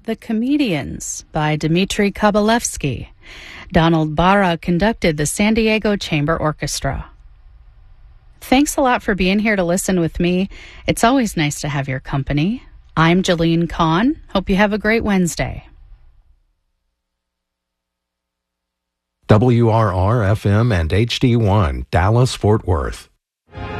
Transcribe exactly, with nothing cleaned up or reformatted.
The Comedians by Dmitry Kabalevsky. Donald Barra conducted the San Diego Chamber Orchestra. Thanks a lot for being here to listen with me. It's always nice to have your company. I'm Jalene Kahn. Hope you have a great Wednesday. W R R F M and H D one, Dallas, Fort Worth.